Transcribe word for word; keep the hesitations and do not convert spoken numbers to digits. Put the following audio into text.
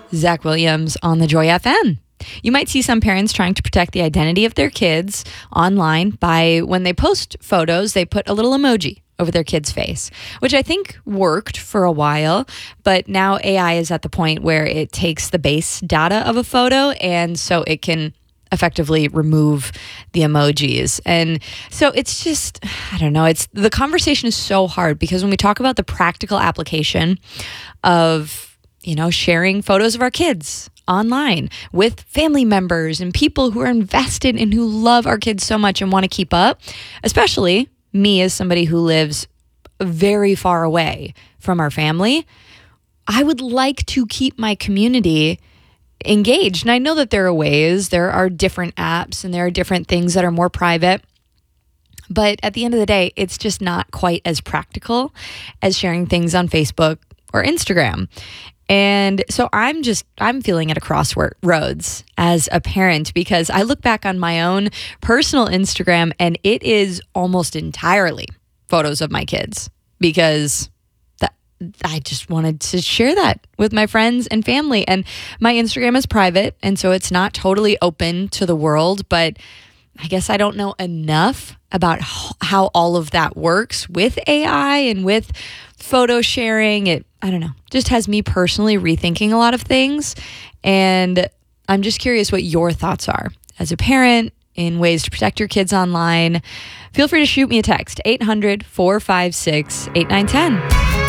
Zach Williams on the Joy F M. You might see some parents trying to protect the identity of their kids online by, when they post photos, they put a little emoji over their kid's face, which I think worked for a while. But now A I is at the point where it takes the base data of a photo, and so it can effectively remove the emojis. And so it's just, I don't know, it's the conversation is so hard because when we talk about the practical application of, you know, sharing photos of our kids online with family members and people who are invested and who love our kids so much and want to keep up, especially me as somebody who lives very far away from our family, I would like to keep my community engaged. And I know that there are ways, there are different apps and there are different things that are more private. But at the end of the day, it's just not quite as practical as sharing things on Facebook or Instagram. And so I'm just, I'm feeling at a crossroads as a parent because I look back on my own personal Instagram and it is almost entirely photos of my kids because that I just wanted to share that with my friends and family. And my Instagram is private, and so it's not totally open to the world, but I guess I don't know enough about how all of that works with A I and with photo sharing. It, I don't know, just has me personally rethinking a lot of things. And I'm just curious what your thoughts are as a parent in ways to protect your kids online. Feel free to shoot me a text, eight hundred, four five six, eight nine one zero.